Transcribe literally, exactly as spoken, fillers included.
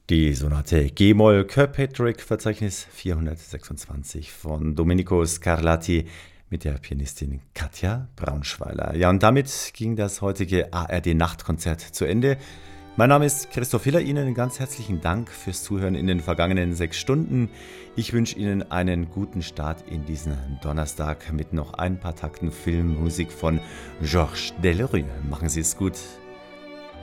Die Sonate G-Moll Kirkpatrick-Verzeichnis vierhundertsechsundzwanzig von Domenico Scarlatti mit der Pianistin Katja Braunschweiler. Ja, und damit ging das heutige A R D-Nachtkonzert zu Ende. Mein Name ist Christoph Hiller, Ihnen ganz herzlichen Dank fürs Zuhören in den vergangenen sechs Stunden. Ich wünsche Ihnen einen guten Start in diesen Donnerstag mit noch ein paar Takten Filmmusik von Georges Delerue. Machen Sie es gut.